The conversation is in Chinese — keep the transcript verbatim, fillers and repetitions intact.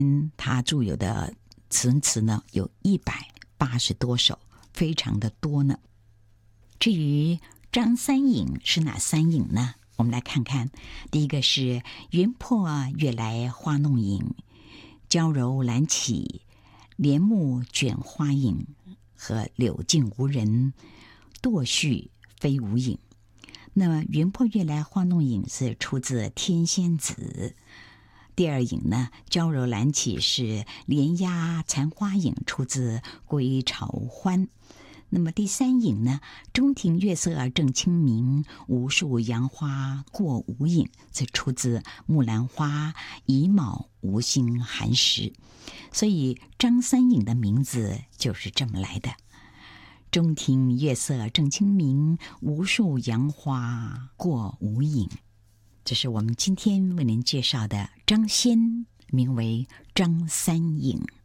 嗯，他著有的词文词呢有一百八十多首，非常的多呢。至于张三影是哪三影呢？我们来看看，第一个是云破月来花弄影，娇柔兰起，帘幕卷花影，和柳尽无人，堕絮非无影。那么云破月来花弄影是出自《天仙子》，第二影呢，娇柔兰起是莲压残花影，出自《归巢欢》。那么第三影呢，中庭月色正清明，无数杨花过无影，这出自《木兰花乙卯无心寒食》。所以张三影的名字就是这么来的。中庭月色正清明，无数杨花过无影。这是我们今天为您介绍的张仙，名为张三影。